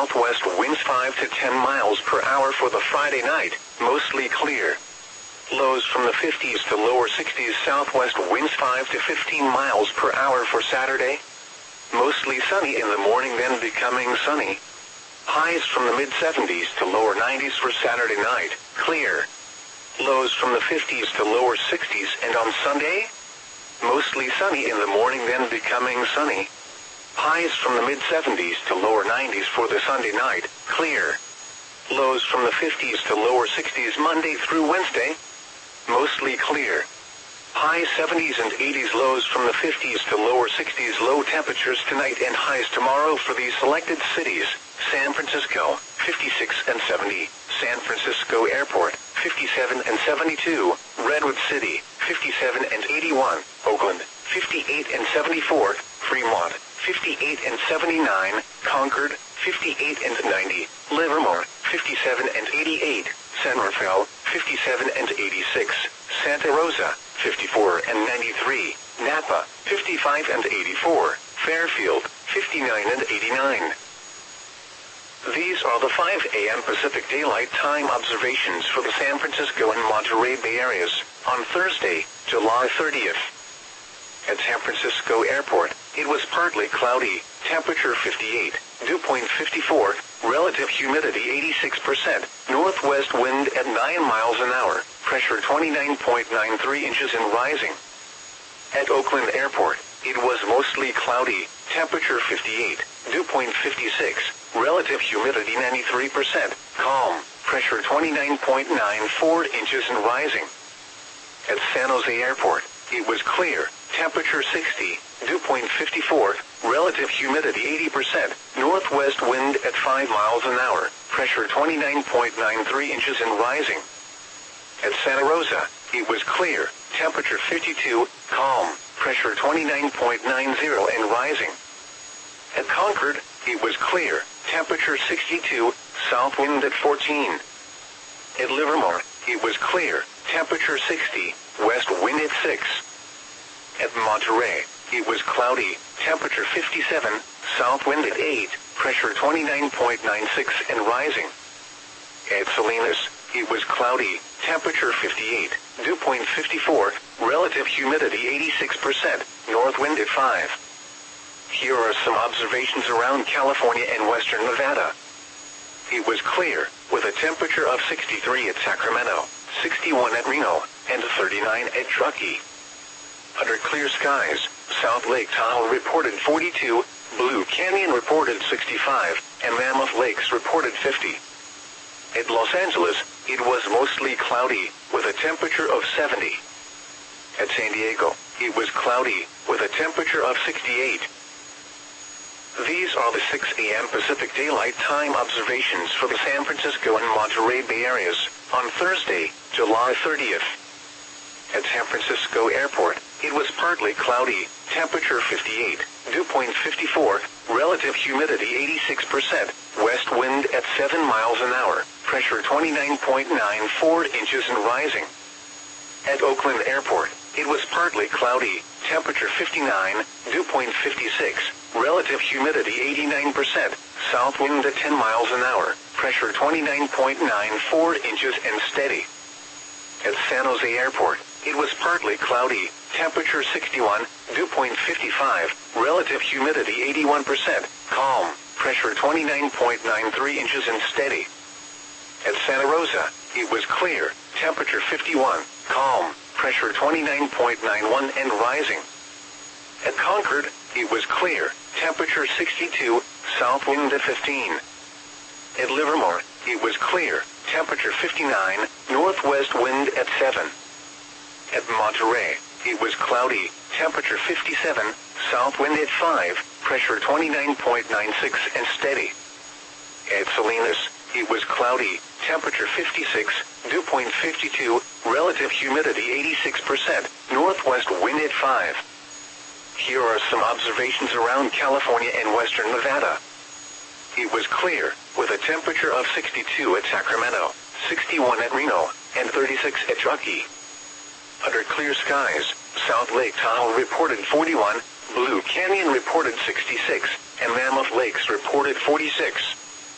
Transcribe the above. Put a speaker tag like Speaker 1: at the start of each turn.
Speaker 1: southwest winds 5 to 10 miles per hour for the Friday night, mostly clear. Lows from the 50s to lower 60s, southwest winds 5 to 15 miles per hour for Saturday. Mostly sunny in the morning, then becoming sunny. Highs from the mid-70s to lower 90s for Saturday night, clear. Lows from the 50s to lower 60s, and on Sunday, mostly sunny in the morning, then becoming sunny. Highs from the mid-70s to lower 90s for the Sunday night, clear. Lows from the 50s to lower 60s Monday through Wednesday, mostly clear. High 70s and 80s, lows from the 50s to lower 60s. Low temperatures tonight and highs tomorrow for these selected cities: San Francisco, 56 and 70, San Francisco Airport, 57 and 72, Redwood City, 57 and 81, Oakland, 58 and 74, Fremont, 58 and 79, Concord, 58 and 90, Livermore, 57 and 88, San Rafael, 57 and 86, Santa Rosa, 54 and 93, Napa, 55 and 84, Fairfield, 59 and 89. These are the 5 a.m. Pacific Daylight Time observations for the San Francisco and Monterey Bay areas on Thursday, July 30th. At San Francisco Airport, it was partly cloudy, temperature 58, dew point 54, relative humidity 86%, northwest wind at 9 miles an hour, pressure 29.93 inches and rising. At Oakland Airport, it was mostly cloudy, temperature 58, dew point 56, relative humidity 93%, calm, pressure 29.94 inches and rising. At San Jose Airport, it was clear, temperature 60, dew point 54, relative humidity 80%, northwest wind at 5 miles an hour, pressure 29.93 inches and rising. At Santa Rosa, it was clear, temperature 52, calm, pressure 29.90 and rising. At Concord, it was clear, temperature 62, south wind at 14. At Livermore, it was clear, temperature 60, west wind at 6. At Monterey, it was cloudy, temperature 57, south wind at 8, pressure 29.96 and rising. At Salinas, it was cloudy, temperature 58, dew point 54, relative humidity 86%, north wind at 5. Here are some observations around California and western Nevada. It was clear, with a temperature of 63 at Sacramento, 61 at Reno, and 39 at Truckee. Under clear skies, South Lake Tahoe reported 42, Blue Canyon reported 65, and Mammoth Lakes reported 50. At Los Angeles, it was mostly cloudy, with a temperature of 70. At San Diego, it was cloudy, with a temperature of 68. These are the 6 a.m. Pacific Daylight Time observations for the San Francisco and Monterey Bay areas on Thursday, July 30th. At San Francisco Airport, it was partly cloudy, temperature 58, dew point 54, relative humidity 86%, west wind at 7 miles an hour, pressure 29.94 inches and rising. At Oakland Airport, it was partly cloudy, temperature 59, dew point 56, relative humidity 89%, south wind at 10 miles an hour, pressure 29.94 inches and steady. At San Jose Airport, it was partly cloudy, temperature 61, dew point 55, relative humidity 81%, calm, pressure 29.93 inches and steady. At Santa Rosa, it was clear, temperature 51, calm, pressure 29.91 and rising. At Concord, it was clear, temperature 62, south wind at 15. At Livermore, it was clear, temperature 59, northwest wind at 7. At Monterey, it was cloudy, temperature 57, south wind at 5, pressure 29.96 and steady. At Salinas, it was cloudy, temperature 56, dew point 52, relative humidity 86%, northwest wind at 5. Here are some observations around California and western Nevada. It was clear, with a temperature of 62 at Sacramento, 61 at Reno, and 36 at Truckee. Under clear skies, South Lake Tahoe reported 41, Blue Canyon reported 66, and Mammoth Lakes reported 46.